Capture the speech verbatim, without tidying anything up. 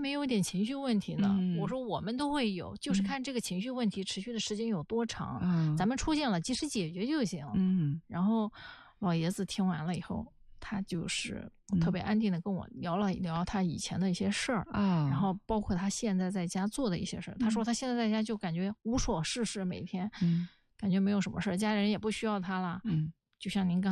没有点情绪问题呢？ 嗯、 我说我们都会有，就是看这个情绪问题持续的时间有多长， 嗯、 咱们出现了及时解决就行。 嗯， 然后老爷子听完了以后，他就是特别安定的跟我聊了聊他以前的一些事儿啊、嗯， 然后包括他现在在家做的一些事儿。他说他现在在家就感觉无所事事，每天， 嗯， 感觉没有什么事儿，家人也不需要他了， 嗯。 就像您刚